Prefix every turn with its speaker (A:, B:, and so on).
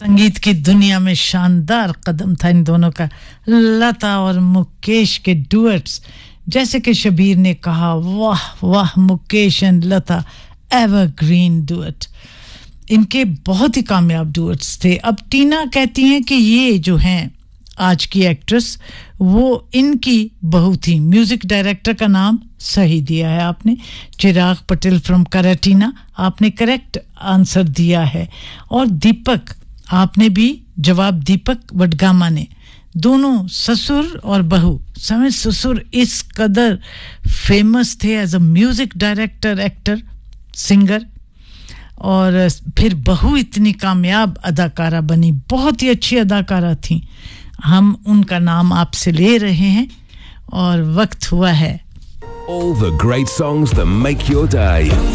A: संगीत की दुनिया में शानदार कदम था इन दोनों का लता और मुकेश के डुएट्स जैसे कि शबीर ने कहा वाह वाह Mukesh and Lata evergreen duet इनके बहुत ही कामयाब डुएट्स थे अब टीना कहती हैं कि ये जो हैं आज की एक्ट्रेस वो इनकी बहू थी म्यूजिक डायरेक्टर का नाम सही दिया है आपने चिराग पटेल फ्रॉम कराटीना आपने करेक्ट आंसर दिया है और दीपक आपने भी जवाब दीपक वडगामा ने दोनों ससुर और बहू समय ससुर इस कदर फेमस थे as a music director actor singer और फिर बहू इतनी कामयाब अदाकारा बनी बहुत ही अच्छी अदाकारा थी हम उनका नाम आपसे ले रहे हैं और वक्त हुआ है
B: All the great songs that make your day